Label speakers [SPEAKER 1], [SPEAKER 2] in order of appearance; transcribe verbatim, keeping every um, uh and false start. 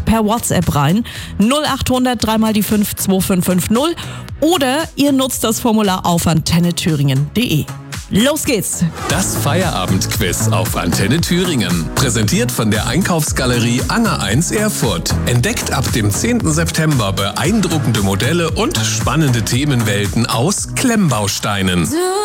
[SPEAKER 1] per WhatsApp rein. null acht hundert drei mal die fünf zwei fünf fünf null oder ihr nutzt das Formular auf antenne thüringen punkt de. Los geht's!
[SPEAKER 2] Das Feierabendquiz auf Antenne Thüringen. Präsentiert von der Einkaufsgalerie Anger eins Erfurt. Entdeckt ab dem zehnten September beeindruckende Modelle und spannende Themenwelten aus Klemmbausteinen.